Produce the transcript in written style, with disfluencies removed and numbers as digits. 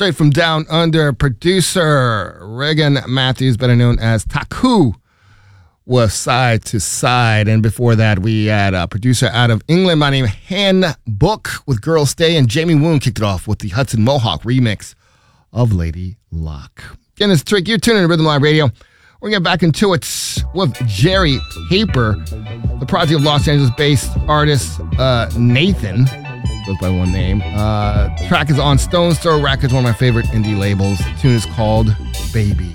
Straight from down under, producer Regan Matthews, better known as Taku, was Side to Side. And before that, we had a producer out of England by the name Han Book with Girl Stay, and Jamie Woon kicked it off with the Hudson Mohawk remix of Lady Luck. Again, it's Trick. You're tuning to Rhythm Live Radio. We're going to get back into it with Jerry Paper, the project of Los Angeles-based artist Nathan, goes by one name. Track is on Stone Throw Records, one of my favorite indie labels. The tune is called Baby.